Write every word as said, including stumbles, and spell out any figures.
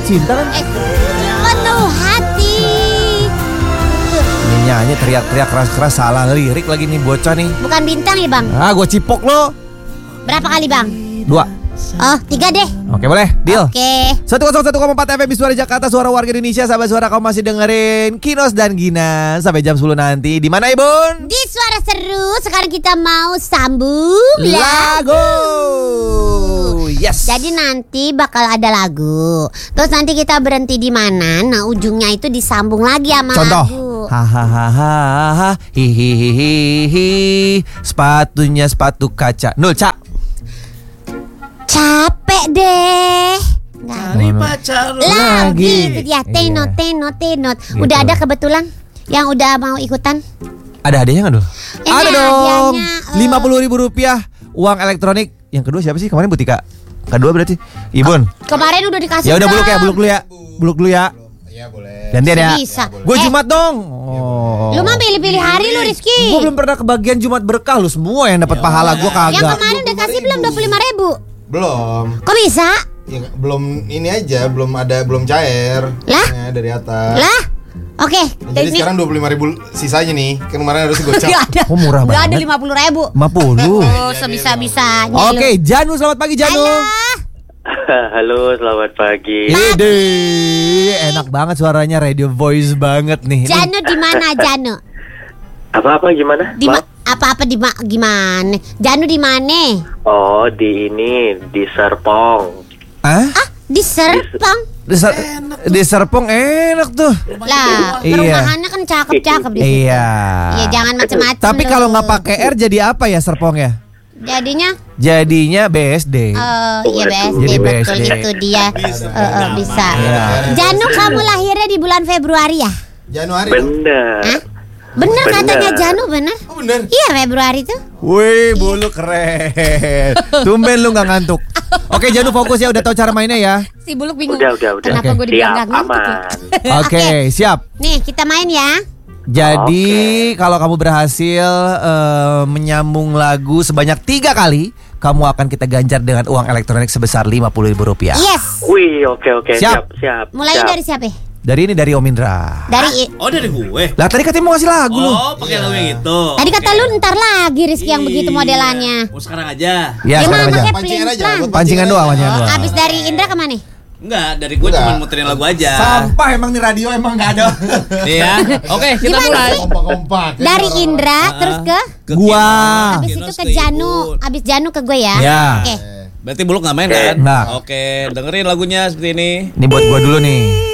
cinta kan? Eh, penuh hati. Ini nyanyi teriak-teriak keras-keras salah lirik lagi nih bocah nih. Bukan bintang ya bang? Ah, gue cipok lo. Berapa kali bang? Dua. Oh, tiga deh. Oke boleh, deal. Oke. seratus satu koma empat F M Suara Jakarta, suara warga Indonesia. Sahabat suara, kamu masih dengerin Kinos dan Gina sampai jam sepuluh nanti. Di mana Ibun? Di Suara Seru. Sekarang kita mau sambung lagu. Yes. Jadi nanti bakal ada lagu. Terus nanti kita berhenti di mana? Nah, ujungnya itu disambung lagi sama Contoh. lagu. Hahaha, hihihihi, sepatunya sepatu kaca. Nul, Cak. Capek deh. Cari pacar Lagi itu dia tenot Iya. tenot tenot. Gitu. Udah ada kebetulan yang udah mau ikutan? Ada hadiahnya nggak Dul? Ini Ada dong. hadiahnya, eh, Lima puluh ribu rupiah uang elektronik. Yang kedua siapa sih kemarin Butika? Kedua berarti Ibun. Kemarin udah dikasih. Ya udah buluk ya, belum? buluk dulu ya, buluk dulu ya. Iya boleh. Gantian ya. Bisa. Gue Eh, Jumat dong. Oh. Lu mah pilih-pilih hari lu Rizky. Gue belum pernah kebagian Jumat berkah lu semua yang dapat pahala gue Yang kagak. kemarin udah kasih belum dua puluh lima ribu? Belum. Kok bisa? Ya, belum ini aja, belum ada, belum cair. Lah? Ya, dari atas. Lah? Oke. Ya, jadi sekarang dua puluh lima ribu sisanya nih. Kan kemarin harus gocap. Gak ada. Oh, murah Gak ada banget. lima puluh ribu. lima puluh. Oh, sebisa-bisanya. Oke, Janu selamat pagi Janu. Halo. Halo, selamat pagi. Ide, enak banget suaranya, radio voice banget nih. Janu di mana Janu? Apa-apa gimana? Di ma- Maaf? apa-apa di ma- gimana? Janu di mana? Oh, di ini di Serpong. Hah? Ah, di Serpong. Di, Ser- di Serpong enak tuh. Lah, Iya. perumahannya kan cakep-cakep di situ. Iya. Ya jangan macam-macam. Tapi lu. kalau nggak pakai R jadi apa ya Serpong ya? jadinya Jadinya B S D. eh iya B S D Jadi betul B S D. itu dia. Eh, eh, bisa. Iya. Janu kamu lahirnya di bulan Februari ya? Januari. Bener. Hah? Bener Bener. katanya Janu bener? Oh bener. Iya Februari tuh. Wih, bulu keren. Tumben lu nggak ngantuk. Oke, Janu fokus ya, udah tahu cara mainnya ya. Si Buluk bingung. Udah, udah, udah. Kenapa Oke. gue dibilang Siap, gak ngantuk ya? aman. Oke, siap. Nih kita main ya. Jadi kalau kamu berhasil eh, menyambung lagu sebanyak tiga kali, kamu akan kita ganjar dengan uang elektronik sebesar lima puluh ribu rupiah. Yes. Wih, oke oke, Siap. siap, siap. Mulai siap. dari siapa? Dari ini dari Om Indra. Dari Oh dari gue. Lah tadi katanya mau ngasih lagu lu. Oh pakai lagu yang itu. Tadi kata lu ntar lagi Rizky yang begitu modelannya. Oh sekarang aja. Ya, Ya, sekarang Mama, aja. kayak Pancingan aja. pelin-pelan. buat Pancingan doang, pancingan aja. doang. Abis dari Indra kemana? Enggak, dari gue Enggak. cuma muterin lagu aja. Sampah emang nih radio emang nggak ada. Iya. Oke, kita Gimana mulai. sih? Kompak-kompak. ya, Dari orang-orang. Indra terus ke Ke Gua. Kinos, abis Kinos itu ke ke Janu, Ibun. abis Janu ke gue ya. Ya. Oke. Berarti Buluk nggak main kan? Nggak. Oke, dengerin lagunya seperti ini. Ini buat gua dulu nih.